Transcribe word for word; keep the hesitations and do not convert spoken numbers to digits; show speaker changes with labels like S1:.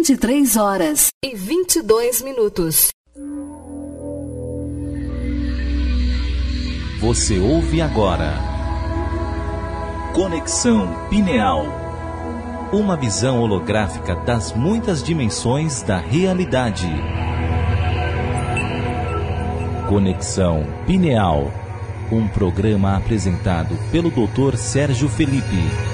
S1: vinte e três horas e vinte e dois minutos.
S2: Você ouve agora Conexão Pineal, uma visão holográfica das muitas dimensões da realidade. Conexão Pineal, um programa apresentado pelo doutor Sérgio Felipe.